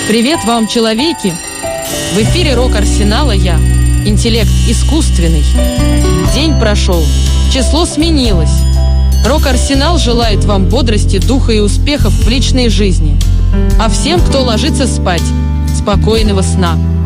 Привет вам, человеки! В эфире Рок-Арсенала я, интеллект искусственный. День прошел, число сменилось. Рок-Арсенал желает вам бодрости, духа и успехов в личной жизни. А всем, кто ложится спать, спокойного сна.